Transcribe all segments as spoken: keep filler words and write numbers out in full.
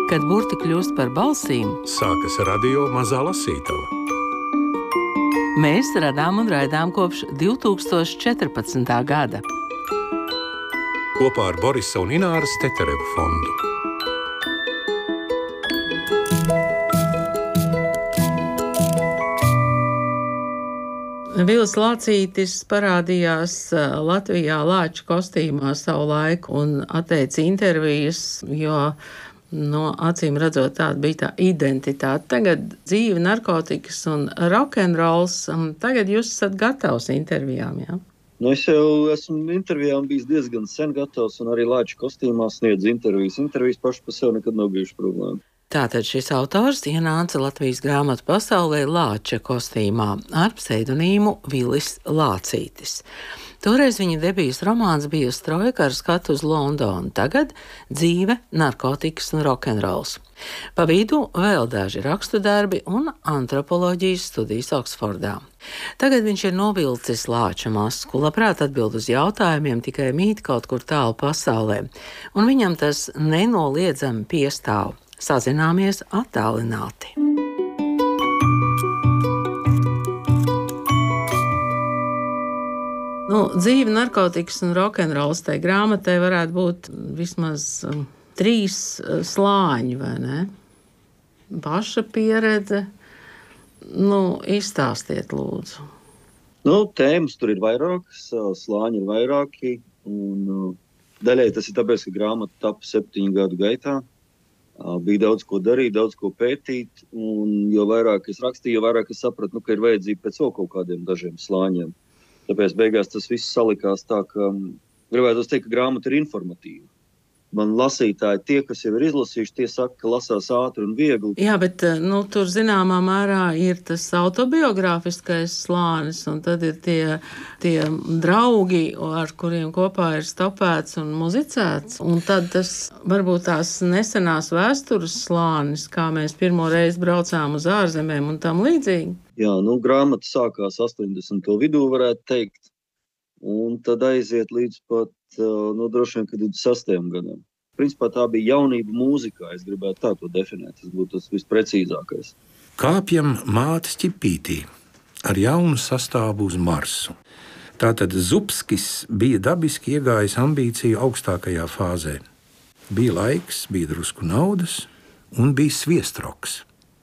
Kad burti kļūst par balsīm, sākas radio Mazā Lasītava. Mēs radām un raidām kopš divi tūkstoši četrpadsmitā gada. Kopā ar Borisa un Ināras Teterevu fondu. Vils Lācītis parādījās Latvijā lāča kostīmā savu laiku un atteica intervijas, jo no acīm redzot tāda bija tā identitāte. Tagad dzīve, narkotikas un rokenrols. Tagad jūs esat gatavs intervijām, jā? Nu, es jau esmu intervijām bijis diezgan sen gatavs un arī lāča kostīmā sniedz intervijas. Intervijas paši par sevi nekad nav bijuši problēma. Tātad šis autors ienāca Latvijas grāmatu pasaulē lāča kostīmā ar pseidonīmu Vilis Lācītis. Toreiz viņa debijas romāns bija Strojka ar skatu uz Londonu, tagad dzīve, narkotikas un rokenrols. Pa vidu vēl daži rakstu darbi un antropoloģijas studijas Oksfordā. Tagad viņš ir novilcis lāča masku, labprāt atbild uz jautājumiem, tikai mīt kaut kur tālu pasaulē, un viņam tas nenoliedzami piestāv. Sazināmies attālināti. Nu, dzīve, narkotikas un rokenrols tai grāmatai varētu būt vismaz um, trīs uh, slāņi, vai ne? Paša pieredze. Nu, izstāstiet, lūdzu. Nu, tēmas tur ir vairākas, slāņi ir vairāki, un uh, daļai tas ir tāpēc, ka grāmata tapa septiņu gadu gaitā. Uh, bija daudz ko darīt, daudz ko pētīt, un jo vairāk es rakstīju, jo vairāk es sapratu, nu, ka ir vajadzība pēc vēl kaut kādiem dažiem slāņiem. Tāpēc beigās tas viss salikās tā, ka gribētu teikt, ka grāmata ir informatīva. Man lasītāji, tie, kas jau ir izlasījuši, tie saka, ka lasās ātri un viegli. Jā, bet nu, tur zināmā mērā ir tas autobiogrāfiskais slānis, un tad ir tie, tie draugi, ar kuriem kopā ir stopēts un muzicēts. Un tad tas varbūt tās nesenās vēstures slānis, kā mēs pirmo reizi braucām uz ārzemēm un tam līdzīgi. Jā, nu, grāmata sākās astoņdesmito vidū, varētu teikt, un tad aiziet līdz pat, nu, droši vien, ka divdesmit sastajam gadam. Principā tā bija jaunība mūzikā, es gribētu tā to definēt, tas būtu tas visprecīzākais. Kāpjam mātes ķipītī ar jaunu sastāvu uz Marsu. Tātad Zupskis bija dabiski iegājis ambīciju augstākajā fāzē. Bija laiks, bija drusku naudas un bija sviestroks.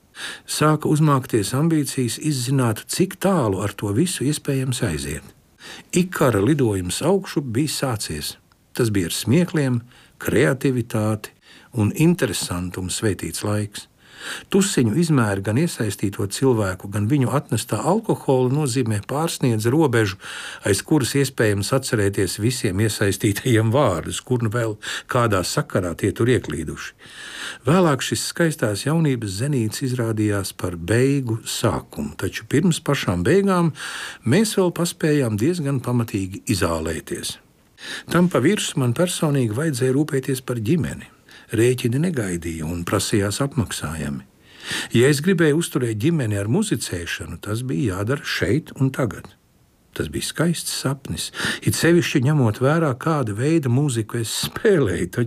Sāka uzmākties ambīcijas izzināt, cik tālu ar to visu iespējams aiziet. Ikara lidojums augšu bija sācies. Tas bija ar smiekliem, kreativitāti un interesantumu svētīts laiks. Tusiņu izmēri gan iesaistīto cilvēku, gan viņu atnestā alkohola nozīmē pārsniedz robežu, aiz kuras iespējams atcerēties visiem iesaistītajiem vārdus, kur nu vēl kādā sakarā tie tur ieklīduši. Vēlāk šis skaistās jaunības zenīts izrādījās par beigu sākumu, taču pirms pašām beigām mēs vēl paspējām diezgan pamatīgi izālēties. Tam pa virsmu man personīgi vajadzēja rūpēties par ģimeni. Rēķini negaidīja un prasījās apmaksājami. Ja es gribēju uzturēt ģimeni ar muzicēšanu, tas bija jādara šeit un tagad. Tas bija skaists sapnis, it sevišķi ņemot vērā, kāda veida mūziku es spēlēju.